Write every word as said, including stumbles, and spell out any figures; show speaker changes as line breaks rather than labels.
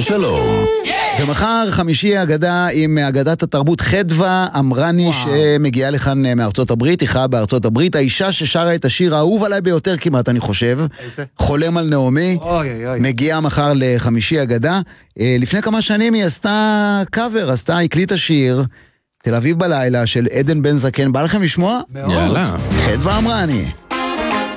שלום. ומחר חמישי אגדה עם אגדת התרבות חדווה אמרני שמגיעה לכאן מארצות הברית, איכה בארצות הברית, האישה ששרה את השיר האהוב עליי ביותר כמעט אני חושב, חולם על נעמי, מגיעה מחר לחמישי אגדה. לפני כמה שנים היא עשתה קאבר, עשתה, הקליטה שיר תל אביב בלילה של עדן בן זקן, בא לכם לשמוע?
יאללה.
חדווה אמרני.